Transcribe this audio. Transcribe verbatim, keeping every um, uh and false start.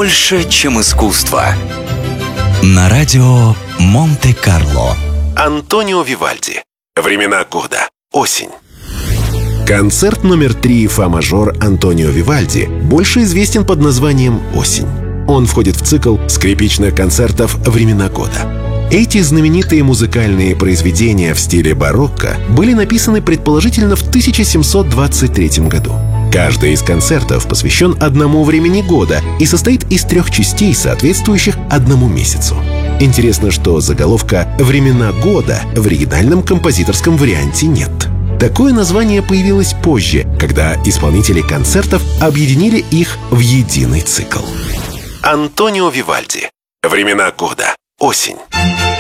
больше, чем искусство. На радио Монте-Карло. Антонио Вивальди. Времена года. Осень. Концерт номер три фа-мажор Антонио Вивальди больше известен под названием «Осень». Он входит в цикл скрипичных концертов «Времена года». Эти знаменитые музыкальные произведения в стиле барокко были написаны предположительно в тысяча семьсот двадцать третьем году. Каждый из концертов посвящен одному времени года и состоит из трех частей, соответствующих одному месяцу. Интересно, что заголовка «Времена года» в оригинальном композиторском варианте нет. Такое название появилось позже, когда исполнители концертов объединили их в единый цикл. Антонио Вивальди. Времена года. Осень.